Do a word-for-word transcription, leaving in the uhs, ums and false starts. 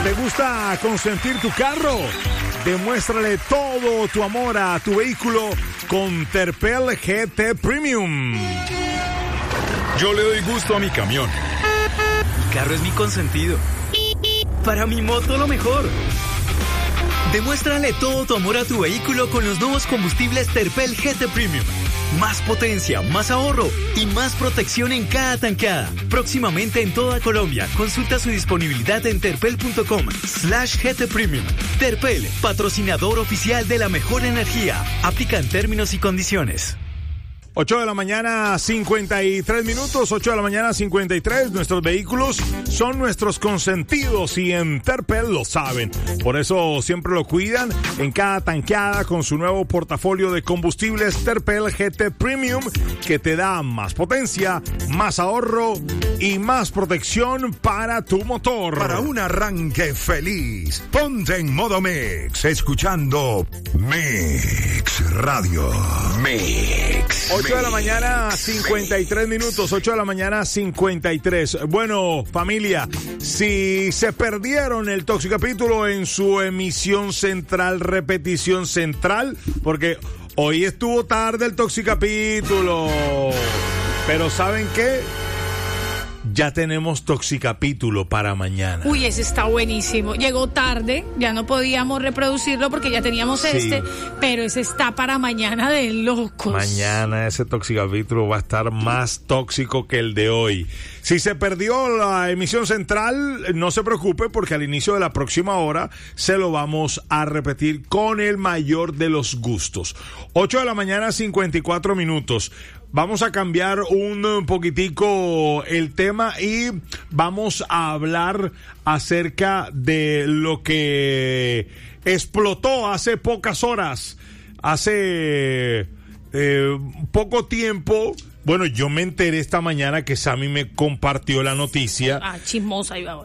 ¿Te gusta consentir tu carro? Demuéstrale todo tu amor a tu vehículo con Terpel G T Premium. Yo le doy gusto a mi camión. Mi carro es mi consentido. Para mi moto lo mejor. Demuéstrale todo tu amor a tu vehículo con los nuevos combustibles Terpel G T Premium. Más potencia, más ahorro y más protección en cada tanqueada. Próximamente en toda Colombia. Consulta su disponibilidad en terpel.com slash GT Premium. Terpel, patrocinador oficial de la mejor energía. Aplican términos y condiciones. ocho de la mañana, cincuenta y tres minutos, ocho de la mañana, cincuenta y tres. Nuestros vehículos son nuestros consentidos y en Terpel lo saben. Por eso siempre lo cuidan en cada tanqueada con su nuevo portafolio de combustibles Terpel G T Premium, que te da más potencia, más ahorro y más protección para tu motor. Para un arranque feliz, ponte en modo Mix, escuchando Mix Radio. Mix. ocho de la mañana, cincuenta y tres minutos, ocho de la mañana, cincuenta y tres. Bueno, familia, si se perdieron el Toxicapítulo en su emisión central, repetición central, porque hoy estuvo tarde el Toxicapítulo, pero ¿saben qué? Ya tenemos Toxicapítulo para mañana. Uy, ese está buenísimo. Llegó tarde, ya no podíamos reproducirlo porque ya teníamos sí. este, pero ese está para mañana de locos. Mañana ese Toxicapítulo va a estar más tóxico que el de hoy. Si se perdió la emisión central, no se preocupe porque al inicio de la próxima hora se lo vamos a repetir con el mayor de los gustos. ocho de la mañana, cincuenta y cuatro minutos. Vamos a cambiar un poquitico el tema y vamos a hablar acerca de lo que explotó hace pocas horas, hace eh, poco tiempo. Bueno, yo me enteré esta mañana que Sammy me compartió la noticia. Ah, chismosa iba ahora.